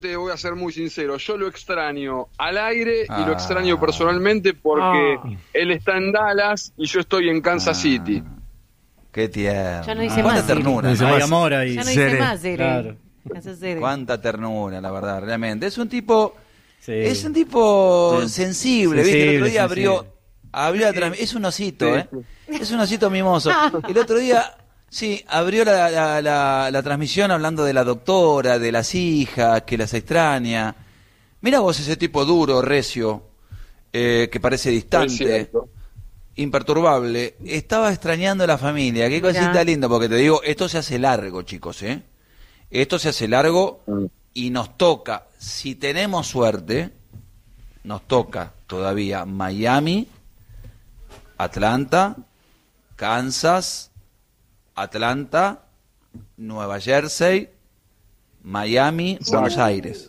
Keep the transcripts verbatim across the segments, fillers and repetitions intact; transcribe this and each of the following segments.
Te voy a ser muy sincero, yo lo extraño al aire Ah. y lo extraño personalmente porque Ah. él está en Dallas y yo estoy en Kansas Ah, City. Qué tierno. Ya no dice Cuánta más, Siri. ternura. No dice ¿no? más. Hay amor ahí. Ya no dice Sere. más, Siri. Claro. Eso es Siri. Cuánta ternura, la verdad, realmente. Es un tipo, Sí. es un tipo Sí. sensible, ¿viste? El otro Sensible, día abrió, sensible. abrió la transmisión. Es un osito, Sí, ¿eh? Es un osito mimoso. El otro día, sí, abrió la, la, la, la transmisión hablando de la doctora, de las hijas, que las extraña. Mira vos ese tipo duro, recio, eh, que parece Es distante, cierto. imperturbable. Estaba extrañando a la familia. Qué Mirá. cosita linda, porque te digo, esto se hace largo, chicos, ¿eh? Esto se hace largo y nos toca, si tenemos suerte, nos toca todavía Miami, Atlanta, Kansas, Atlanta, Nueva Jersey, Miami, Exacto. Buenos Aires.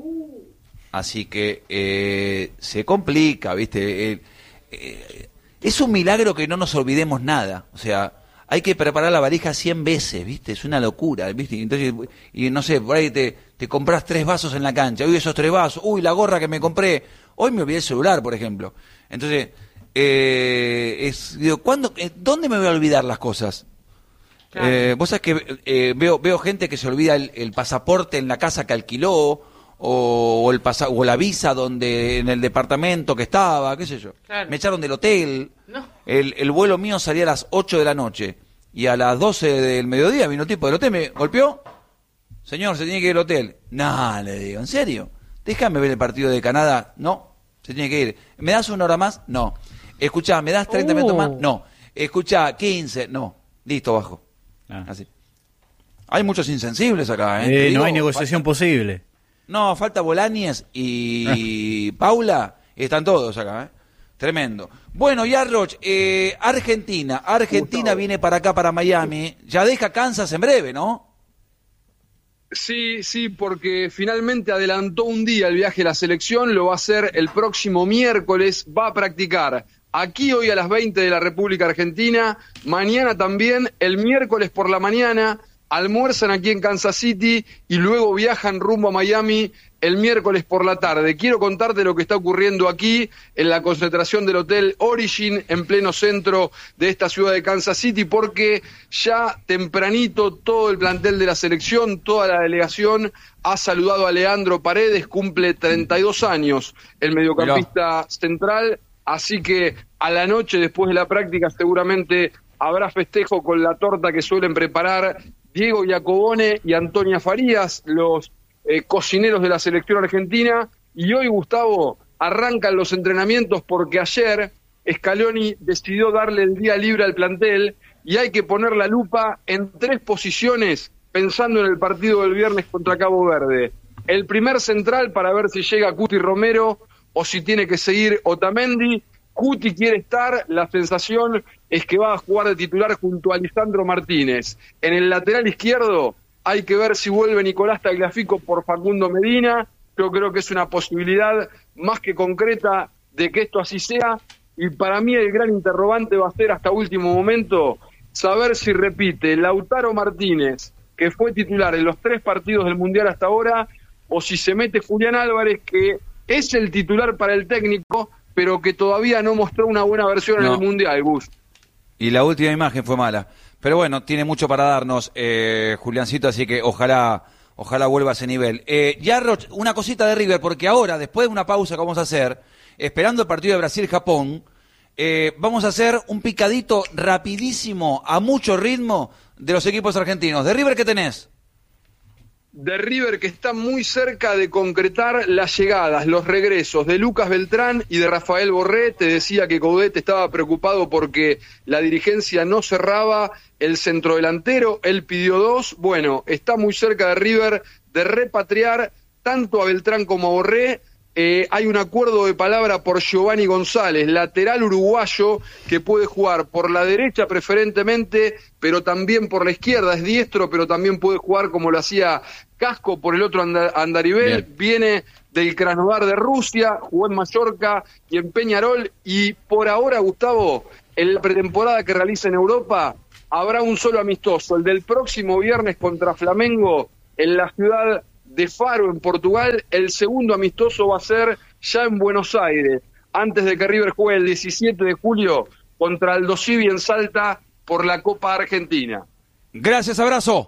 Así que eh, se complica, ¿viste? Eh, eh, es un milagro que no nos olvidemos nada. O sea, hay que preparar la valija cien veces, ¿viste? Es una locura, ¿viste? Entonces, y no sé, por ahí te, te compras tres vasos en la cancha. Uy, esos tres vasos. Uy, la gorra que me compré. Hoy me olvidé el celular, por ejemplo. Entonces, eh, es, digo, ¿cuándo, eh, ¿dónde me voy a olvidar las cosas? Claro. Eh, vos sabés que eh, veo, veo gente que se olvida el, el pasaporte en la casa que alquiló, o, o el pasa, o la visa donde en el departamento que estaba, qué sé yo. Claro. Me echaron del hotel. No. El, el vuelo mío salía a las ocho de la noche y a las doce del mediodía vino un tipo del hotel, me golpeó. Señor, se tiene que ir al hotel. No, le digo, ¿en serio? Déjame ver el partido de Canadá. No, se tiene que ir. ¿Me das una hora más? No. Escuchá, ¿me das treinta Uh. minutos más? No. Escuchá, quince. No. Listo, bajo. Ah. Así. Hay muchos insensibles acá, ¿eh? Eh, Te no digo, hay negociación falta- posible. No, falta Bolañes y Paula. Están todos acá, ¿eh? Tremendo. Bueno, ya, Roch, eh, Argentina. Argentina Gustavo. viene para acá, para Miami. Ya deja Kansas en breve, ¿no? Sí, sí, porque finalmente adelantó un día el viaje a la selección, lo va a hacer el próximo miércoles, va a practicar aquí hoy a las veinte de la República Argentina, mañana también, el miércoles por la mañana, almuerzan aquí en Kansas City y luego viajan rumbo a Miami el miércoles por la tarde. Quiero contarte lo que está ocurriendo aquí en la concentración del Hotel Origin en pleno centro de esta ciudad de Kansas City, porque ya tempranito todo el plantel de la selección, toda la delegación ha saludado a Leandro Paredes, cumple treinta y dos años el mediocampista central, así que a la noche después de la práctica seguramente habrá festejo con la torta que suelen preparar Diego Iacobone y Antonia Farías, los eh, cocineros de la selección argentina. Y hoy, Gustavo, arrancan los entrenamientos porque ayer Scaloni decidió darle el día libre al plantel y hay que poner la lupa en tres posiciones pensando en el partido del viernes contra Cabo Verde. El primer central para ver si llega Cuti Romero o si tiene que seguir Otamendi. Cuti quiere estar, la sensación es que va a jugar de titular junto a Lisandro Martínez. En el lateral izquierdo hay que ver si vuelve Nicolás Tagliafico por Facundo Medina. Yo creo que es una posibilidad más que concreta de que esto así sea. Y para mí el gran interrogante va a ser hasta último momento saber si repite Lautaro Martínez, que fue titular en los tres partidos del Mundial hasta ahora, o si se mete Julián Álvarez, que es el titular para el técnico, pero que todavía no mostró una buena versión No. en el Mundial, Gus. Y la última imagen fue mala. Pero bueno, tiene mucho para darnos, eh, Juliancito, así que ojalá ojalá vuelva a ese nivel. Eh, ya, Roch, una cosita de River, porque ahora, después de una pausa que vamos a hacer, esperando el partido de Brasil-Japón, eh, vamos a hacer un picadito rapidísimo, a mucho ritmo, de los equipos argentinos. ¿De River qué tenés? De River, que está muy cerca de concretar las llegadas, los regresos de Lucas Beltrán y de Rafael Borré. Te decía que Coudet estaba preocupado porque la dirigencia no cerraba el centrodelantero, él pidió dos. Bueno, está muy cerca de River de repatriar tanto a Beltrán como a Borré. Eh, hay un acuerdo de palabra por Giovanni González, lateral uruguayo que puede jugar por la derecha preferentemente, pero también por la izquierda, es diestro, pero también puede jugar como lo hacía Casco por el otro andar, Andarivel. Bien. Viene del Krasnodar de Rusia, jugó en Mallorca y en Peñarol, y por ahora, Gustavo, en la pretemporada que realiza en Europa, habrá un solo amistoso, el del próximo viernes contra Flamengo en la ciudad de Faro, en Portugal. El segundo amistoso va a ser ya en Buenos Aires, antes de que River juegue el diecisiete de julio contra Aldo Civi en Salta por la Copa Argentina. Gracias, abrazo.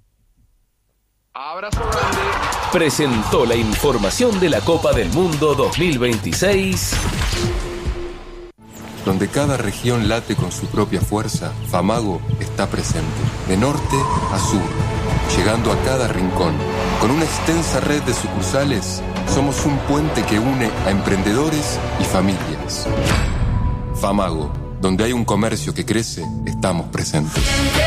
Abrazo grande. Presentó la información de la Copa del Mundo dos mil veintiséis. Donde cada región late con su propia fuerza, Famago está presente, de norte a sur, llegando a cada rincón. Con una extensa red de sucursales, somos un puente que une a emprendedores y familias. Famago, donde hay un comercio que crece, estamos presentes.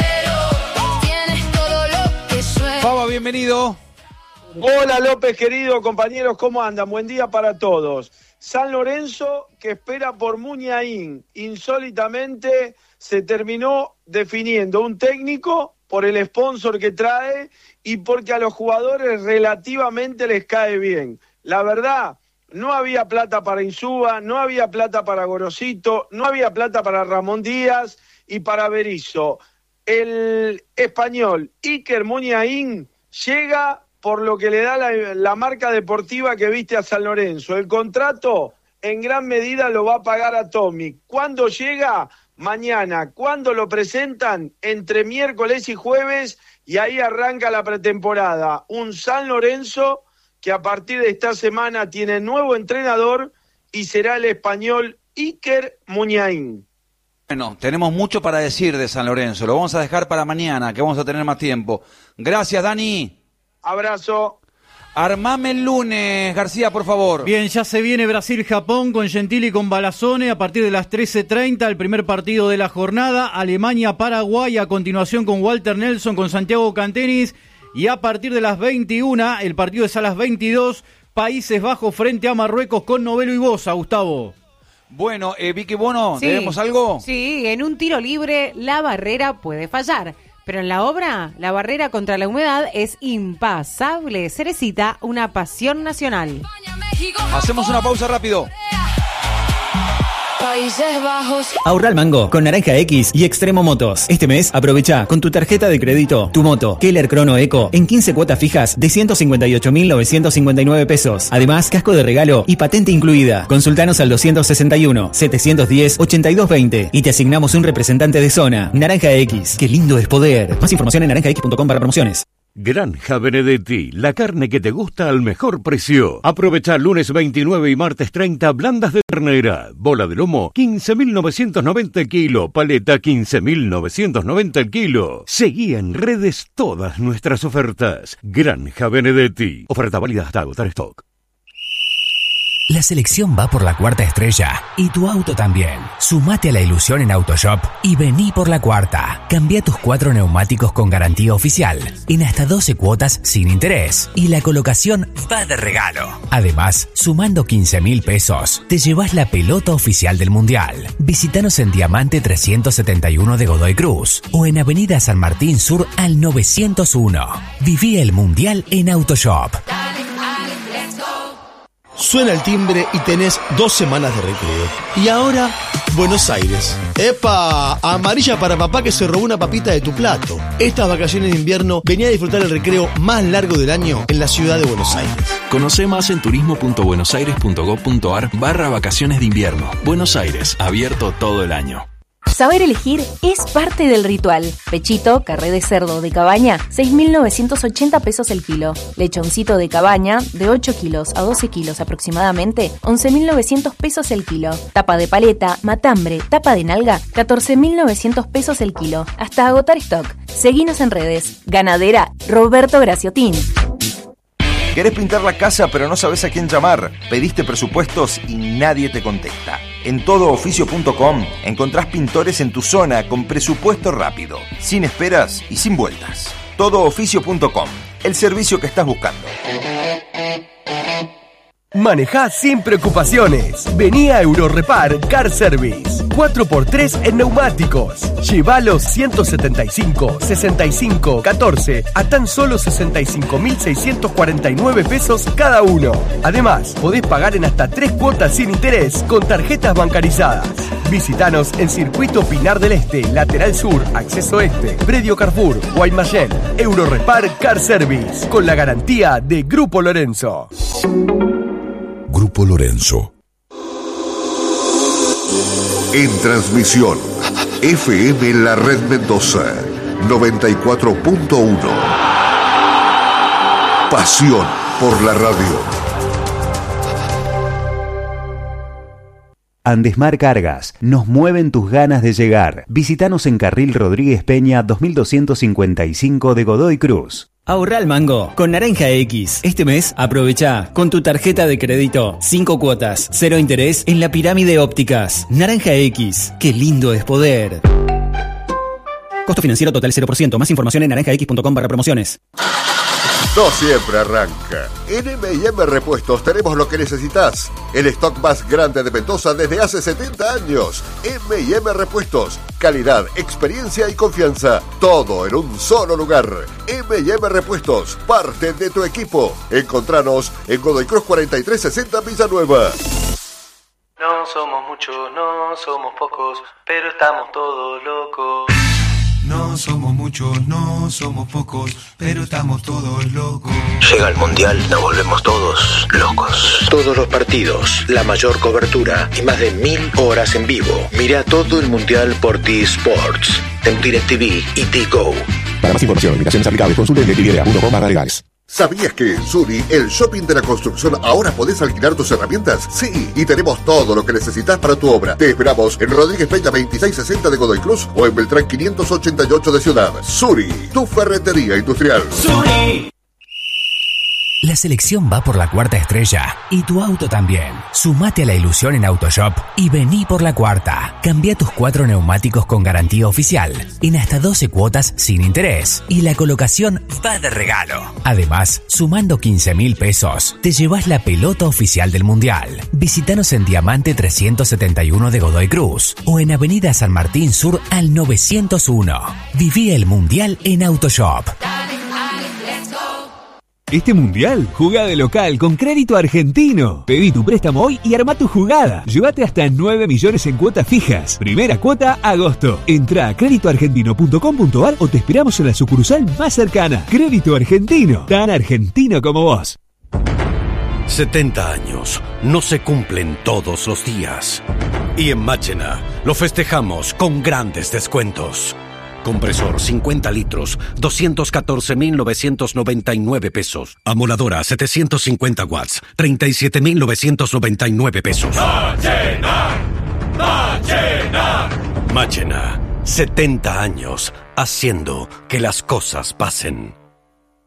Faba, bienvenido. Hola López, querido, compañeros, ¿cómo andan? Buen día para todos. San Lorenzo, que espera por Muniain. Insólitamente se terminó definiendo un técnico por el sponsor que trae y porque a los jugadores relativamente les cae bien. La verdad, no había plata para Insúa, no había plata para Gorosito, no había plata para Ramón Díaz y para Berizzo. El español Iker Muniain llega por lo que le da la, la marca deportiva que viste a San Lorenzo. El contrato en gran medida lo va a pagar a Tommy. ¿Cuándo llega? Mañana. ¿Cuándo lo presentan? Entre miércoles y jueves, y ahí arranca la pretemporada. Un San Lorenzo que a partir de esta semana tiene nuevo entrenador y será el español Iker Muniain. Bueno, tenemos mucho para decir de San Lorenzo. Lo vamos a dejar para mañana, que vamos a tener más tiempo. Gracias, Dani. Abrazo. Armame el lunes, García, por favor. Bien, ya se viene Brasil-Japón con Gentili y con Balazzone a partir de las trece treinta, el primer partido de la jornada. Alemania-Paraguay a continuación con Walter Nelson, con Santiago Cantenis. Y a partir de las veintiuna, el partido es a las veintidós, Países Bajos frente a Marruecos con Novelo y Boza, Gustavo. Bueno, eh, Vicky Bono, sí, ¿tenemos algo? Sí, en un tiro libre la barrera puede fallar. Pero en la obra, la barrera contra la humedad es impasable. Cerecita, una pasión nacional. Hacemos una pausa rápido. Países Bajos. Ahorra al mango con Naranja X y Extremo Motos. Este mes aprovecha con tu tarjeta de crédito tu moto Keller Chrono Eco en quince cuotas fijas de ciento cincuenta y ocho mil novecientos cincuenta y nueve pesos. Además, casco de regalo y patente incluida. Consultanos al doscientos sesenta y uno, setecientos diez, ochenta y dos veinte y te asignamos un representante de zona. Naranja X, qué lindo es poder. Más información en naranja x punto com para promociones. Granja Benedetti, la carne que te gusta al mejor precio. Aprovecha lunes veintinueve y martes treinta, blandas de ternera, bola de lomo, quince mil novecientos noventa el kilo, paleta quince mil novecientos noventa el kilo. Seguí en redes todas nuestras ofertas. Granja Benedetti, oferta válida hasta agotar stock. La selección va por la cuarta estrella y tu auto también. Sumate a la ilusión en Autoshop y vení por la cuarta. Cambia tus cuatro neumáticos con garantía oficial en hasta doce cuotas sin interés y la colocación va de regalo. Además, sumando quince mil pesos, te llevas la pelota oficial del Mundial. Visítanos en Diamante trescientos setenta y uno de Godoy Cruz o en Avenida San Martín Sur al novecientos uno. Viví el Mundial en Autoshop. Suena el timbre y tenés dos semanas de recreo. Y ahora, Buenos Aires. ¡Epa! Amarilla para papá que se robó una papita de tu plato. Estas vacaciones de invierno venía a disfrutar el recreo más largo del año en la ciudad de Buenos Aires. Conoce más en turismo.buenosaires.gov.ar barra vacaciones de invierno. Buenos Aires, abierto todo el año. Saber elegir es parte del ritual. Pechito, carré de cerdo de cabaña, seis mil novecientos ochenta pesos el kilo. Lechoncito de cabaña, de ocho kilos a doce kilos aproximadamente, once mil novecientos pesos el kilo. Tapa de paleta, matambre, tapa de nalga, catorce mil novecientos pesos el kilo. Hasta agotar stock. Seguinos en redes. Ganadera Roberto Graciotín. ¿Querés pintar la casa pero no sabes a quién llamar? Pediste presupuestos y nadie te contesta. En todo oficio punto com encontrás pintores en tu zona con presupuesto rápido, sin esperas y sin vueltas. todo oficio punto com, el servicio que estás buscando. Manejá sin preocupaciones. Vení a Eurorepar Car Service. cuatro por tres en neumáticos. Llévalos ciento setenta y cinco, sesenta y cinco, catorce a tan solo sesenta y cinco mil seiscientos cuarenta y nueve pesos cada uno. Además, podés pagar en hasta tres cuotas sin interés con tarjetas bancarizadas. Visítanos en Circuito Pinar del Este, Lateral Sur, Acceso Este, Predio Carrefour, Guaymallén, Eurorepar Car Service, con la garantía de Grupo Lorenzo. Grupo Lorenzo. En transmisión, F M La Red Mendoza, noventa y cuatro punto uno. Pasión por la radio. Andesmar Cargas, nos mueven tus ganas de llegar. Visítanos en Carril Rodríguez Peña dos mil doscientos cincuenta y cinco de Godoy Cruz. Ahorra al mango con Naranja X. Este mes aprovecha con tu tarjeta de crédito. Cinco cuotas, cero interés en la Pirámide Ópticas. Naranja X, qué lindo es poder. Costo financiero total cero por ciento. Más información en naranjax.com barra promociones. No siempre arranca. En M y M Repuestos tenemos lo que necesitas. El stock más grande de Mendoza desde hace setenta años. M y M Repuestos. Calidad, experiencia y confianza. Todo en un solo lugar. M y M Repuestos. Parte de tu equipo. Encontranos en Godoy Cruz cuarenta y tres sesenta Villanueva. No somos muchos, no somos pocos, pero estamos todos locos. No somos muchos, no somos pocos, pero estamos todos locos. Llega el Mundial, nos volvemos todos locos. Todos los partidos, la mayor cobertura y más de mil horas en vivo. Mira todo el Mundial por T-Sports, en DirecTV y T-Go. Para más información, limitaciones aplicables, consulte en directv punto com barra legales. ¿Sabías que en Suri, el shopping de la construcción, ahora podés alquilar tus herramientas? Sí, y tenemos todo lo que necesitas para tu obra. Te esperamos en Rodríguez Peña veintiséis sesenta de Godoy Cruz o en Beltrán quinientos ochenta y ocho de Ciudad. Suri, tu ferretería industrial. Suri. La selección va por la cuarta estrella y tu auto también. Sumate a la ilusión en Autoshop y vení por la cuarta. Cambia tus cuatro neumáticos con garantía oficial en hasta doce cuotas sin interés y la colocación va de regalo. Además, sumando quince mil pesos, te llevas la pelota oficial del Mundial. Visítanos en Diamante trescientos setenta y uno de Godoy Cruz o en Avenida San Martín Sur al novecientos uno. Viví el Mundial en Autoshop. Este mundial, jugá de local con Crédito Argentino. Pedí tu préstamo hoy y armá tu jugada. Llévate hasta nueve millones en cuotas fijas. Primera cuota, agosto. Entrá a crédito argentino punto com punto ar o te esperamos en la sucursal más cercana. Crédito Argentino, tan argentino como vos. setenta años no se cumplen todos los días. Y en Máchena lo festejamos con grandes descuentos. Compresor cincuenta litros, doscientos catorce mil novecientos noventa y nueve pesos. Amoladora setecientos cincuenta watts, treinta y siete mil novecientos noventa y nueve pesos. Máchena, Máchena. Máchena, setenta años haciendo que las cosas pasen.